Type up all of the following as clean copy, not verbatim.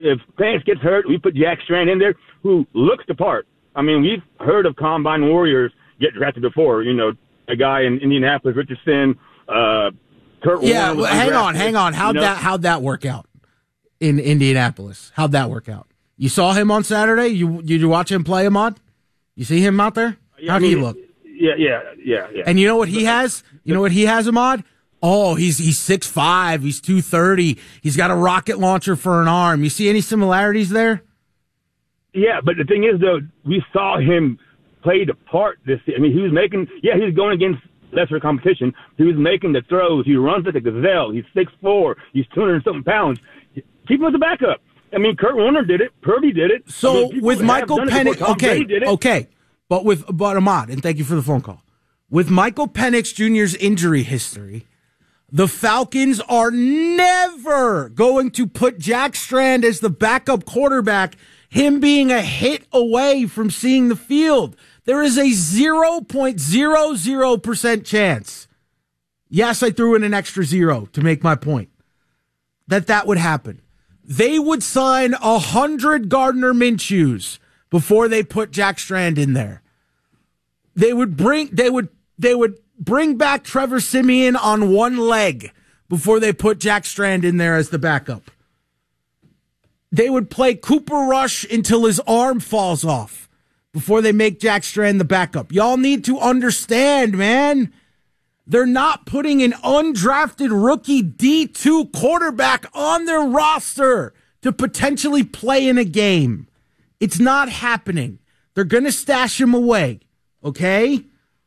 if Penix gets hurt, we put Jack Strand in there, who looks the part. I mean, we've heard of combine warriors get drafted before. You know, a guy in Indianapolis, Richardson, Kurt Yeah, Warner. well, hang on. How'd that work out in Indianapolis? How'd that work out? You saw him on Saturday? Did you watch him play, Ahmad? You see him out there? How'd he look? Yeah. And you know what he has? You know what he has, Ahmad? Oh, he's 6'5", he's 230, he's got a rocket launcher for an arm. You see any similarities there? Yeah, but the thing is, though, we saw him play the part this year. I mean, he was going against lesser competition. He was making the throws. He runs like a gazelle. He's 6'4", he's 200-something pounds. Keep him as a backup. I mean, Kurt Warner did it. Purdy did it. So with Michael Penix, okay. But Ahmad, and thank you for the phone call. With Michael Penix Jr.'s injury history, the Falcons are never going to put Jack Strand as the backup quarterback, him being a hit away from seeing the field. There is a 0.00% chance. Yes, I threw in an extra zero to make my point. That would happen. They would sign 100 Gardner Minshews before they put Jack Strand in there. They would bring back Trevor Siemian on one leg before they put Jack Strand in there as the backup. They would play Cooper Rush until his arm falls off before they make Jack Strand the backup. Y'all need to understand, man. They're not putting an undrafted rookie D2 quarterback on their roster to potentially play in a game. It's not happening. They're going to stash him away, okay?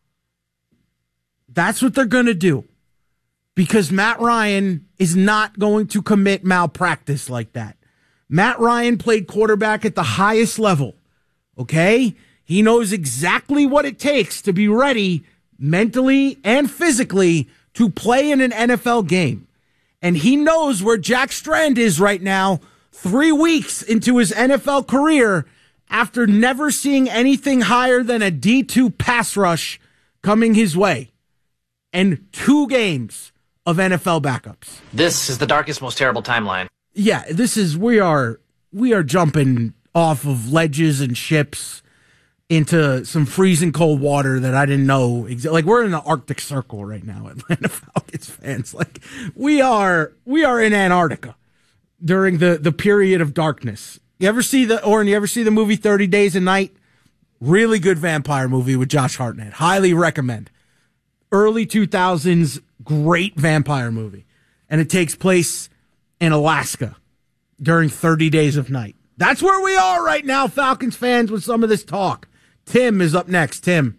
That's what they're going to do because Matt Ryan is not going to commit malpractice like that. Matt Ryan played quarterback at the highest level, okay? He knows exactly what it takes to be ready mentally and physically to play in an NFL game. And he knows where Jack Strand is right now, 3 weeks into his NFL career after never seeing anything higher than a D2 pass rush coming his way. And 2 games of NFL backups. This is the darkest, most terrible timeline. Yeah, we are jumping off of ledges and ships into some freezing cold water that I didn't know. Like, we're in the Arctic Circle right now, Atlanta Falcons fans. Like, we are in Antarctica during the period of darkness. You ever see the movie 30 Days a Night? Really good vampire movie with Josh Hartnett. Highly recommend. Early 2000s, great vampire movie. And it takes place in Alaska during 30 Days of Night. That's where we are right now, Falcons fans, with some of this talk. Tim is up next. Tim.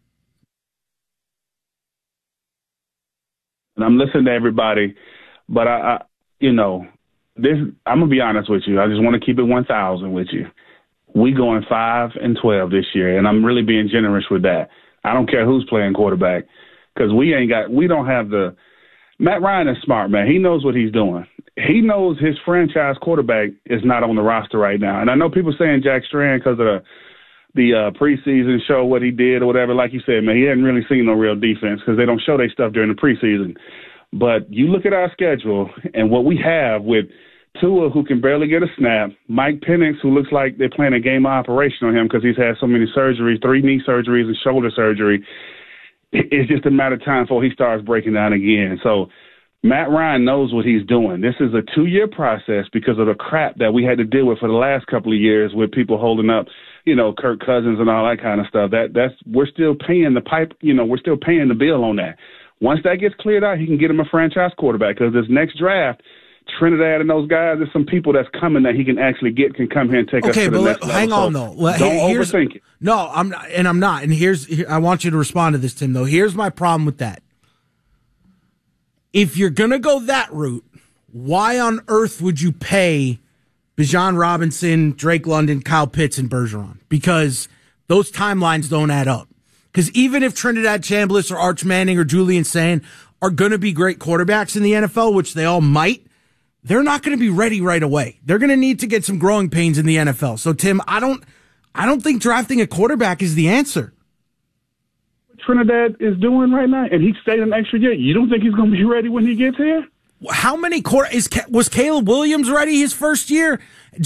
And I'm listening to everybody, but I'm going to be honest with you. I just want to keep it 1,000 with you. We going 5-12 this year, and I'm really being generous with that. I don't care who's playing quarterback because Matt Ryan is smart, man. He knows what he's doing. He knows his franchise quarterback is not on the roster right now. And I know people saying Jack Strand because of the preseason show, what he did or whatever. Like you said, man, he hadn't really seen no real defense because they don't show their stuff during the preseason. But you look at our schedule and what we have with Tua, who can barely get a snap, Mike Penix, who looks like they're playing a game of operation on him because he's had so many surgeries, 3 knee surgeries and shoulder surgery. It's just a matter of time before he starts breaking down again. So Matt Ryan knows what he's doing. This is a 2-year process because of the crap that we had to deal with for the last couple of years with people holding up, Kirk Cousins and all that kind of stuff. We're still paying the pipe, we're still paying the bill on that. Once that gets cleared out, he can get him a franchise quarterback because this next draft, Trinidad and those guys, there's some people that's coming that he can actually can come here and take us to the next level. Hang on, though. Don't overthink it. No, I'm not. And I want you to respond to this, Tim, though. Here's my problem with that. If you're going to go that route, why on earth would you pay Bijan Robinson, Drake London, Kyle Pitts, and Bergeron? Because those timelines don't add up. Because even if Trinidad Chambliss or Arch Manning or Julian Sayin are going to be great quarterbacks in the NFL, which they all might, they're not going to be ready right away. They're going to need to get some growing pains in the NFL. So, Tim, I don't think drafting a quarterback is the answer. Trinidad is doing right now, and he stayed an extra year. You don't think he's going to be ready when he gets here? How many was Caleb Williams ready his first year?